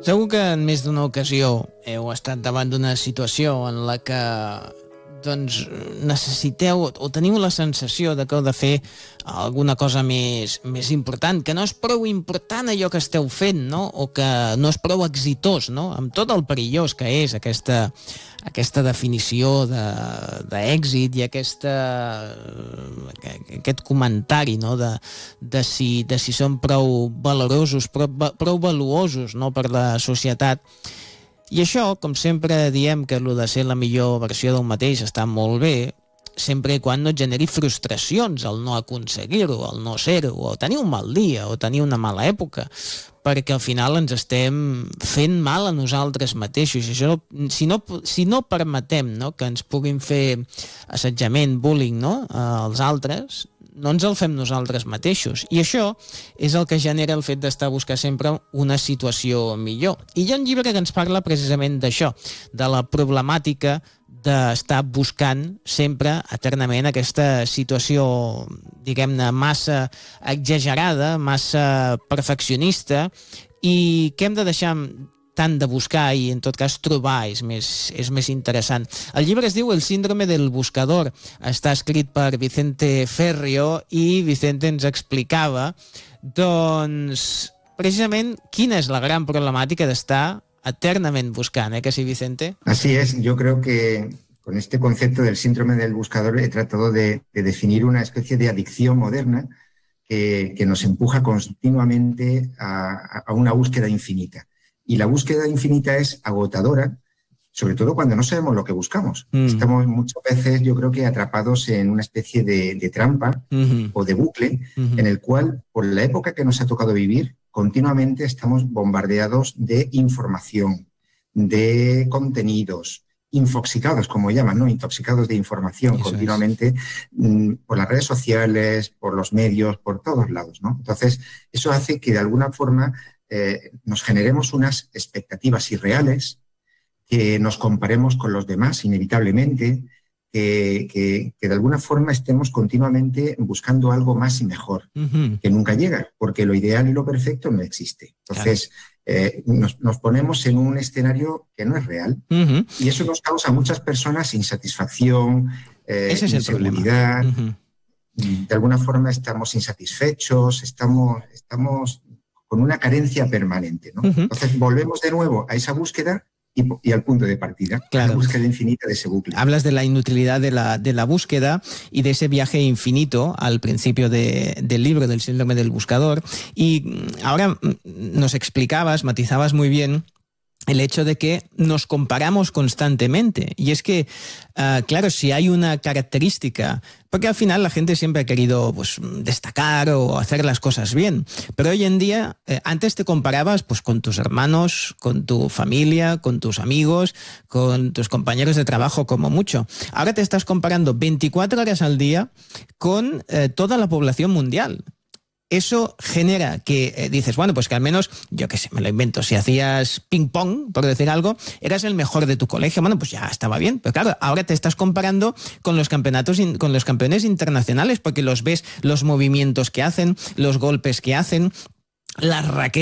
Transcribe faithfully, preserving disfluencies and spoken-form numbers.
Segur que en més d'una ocasió heu estat davant d'una situació en la que doncs, necessiteu o teniu la sensació de que heu de fer alguna cosa més, més important, que no és prou important allò que esteu fent, no? O que no és prou exitós, no? Amb tot el perillós que és aquesta, aquesta definició d'èxit i aquesta, aquest comentari, no? de, de, si, de si són prou valorosos, prou, prou valuosos, no? Per la societat. I això, com sempre diem que el de ser la millor versió d'un mateix està molt bé, sempre i quan no et generi frustracions al no aconseguir-ho, al no ser-ho, o tenir un mal dia, o tenir una mala època, perquè al final ens estem fent mal a nosaltres mateixos. I això, si no, si no permetem, no? Que ens puguin fer assetjament, bullying, no? als altres, no ens el fem nosaltres mateixos. I això és el que genera el fet d'estar a buscar sempre una situació millor. I hi ha un llibre que ens parla precisament d'això, de la problemàtica d'estar buscant sempre, eternament, aquesta situació, diguem-ne, massa exagerada, massa perfeccionista, i que hem de deixar tant de buscar i, en tot cas, trobar és més, és més interessant. El llibre es diu El síndrome del buscador. Està escrit per Vicente Ferrio i Vicente ens explicava, doncs, precisament, quina és la gran problemàtica d'estar eternament buscant, ¿eh? ¿Que sí, Vicente? Así es. Yo creo que con este concepto del síndrome del buscador he tratado de, de definir una especie de adicción moderna que, que nos empuja continuamente a, a una búsqueda infinita. Y la búsqueda infinita es agotadora, sobre todo cuando no sabemos lo que buscamos. Mm. Estamos muchas veces, yo creo que atrapados en una especie de, de trampa mm-hmm. o de bucle mm-hmm. en el cual, por la época que nos ha tocado vivir, continuamente estamos bombardeados de información, de contenidos, infoxicados, como llaman, ¿no? Intoxicados de información. Eso continuamente es. Por las redes sociales, por los medios, por todos lados, ¿no? Entonces, eso hace que de alguna forma eh, nos generemos unas expectativas irreales, que nos comparemos con los demás inevitablemente, que, que, que de alguna forma estemos continuamente buscando algo más y mejor, uh-huh. que nunca llega, porque lo ideal y lo perfecto no existe. Entonces, claro. eh, nos, nos ponemos en un escenario que no es real, uh-huh. y eso nos causa a muchas personas insatisfacción, eh, Ese es inseguridad, el problema. Uh-huh. De alguna forma estamos insatisfechos, estamos, estamos con una carencia permanente, ¿no? Uh-huh. Entonces, volvemos de nuevo a esa búsqueda Y, y al punto de partida, claro. La búsqueda infinita de ese bucle. Hablas de la inutilidad de la, de la búsqueda y de ese viaje infinito al principio de, del libro, del síndrome del buscador, y ahora nos explicabas, matizabas muy bien el hecho de que nos comparamos constantemente. Y es que, uh, claro, si hay una característica, porque al final la gente siempre ha querido pues, destacar o hacer las cosas bien, pero hoy en día, eh, antes te comparabas pues, con tus hermanos, con tu familia, con tus amigos, con tus compañeros de trabajo como mucho. Ahora te estás comparando veinticuatro horas al día con eh, toda la población mundial. Eso genera que eh, dices, bueno, pues que al menos, yo qué sé, me lo invento, si hacías ping-pong, por decir algo, eras el mejor de tu colegio, bueno, pues ya estaba bien. Pero claro, ahora te estás comparando con los campeonatos, con los campeones internacionales, porque los ves, los movimientos que hacen, los golpes que hacen, las raquetas